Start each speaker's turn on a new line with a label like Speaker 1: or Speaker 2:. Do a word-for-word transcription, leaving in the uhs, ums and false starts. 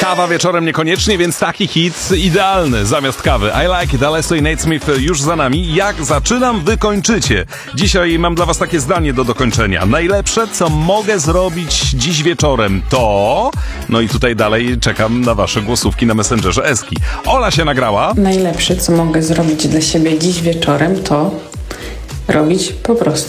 Speaker 1: Kawa wieczorem niekoniecznie, więc taki hit idealny zamiast kawy. I like it, Alesso i Nate Smith już za nami. Jak zaczynam, wy kończycie. Dzisiaj mam dla was takie zdanie do dokończenia. Najlepsze, co mogę zrobić dziś wieczorem, to... No i tutaj dalej czekam na wasze głosówki na Messengerze Eski. Ola się nagrała.
Speaker 2: Najlepsze, co mogę zrobić dla siebie dziś wieczorem, to robić po prostu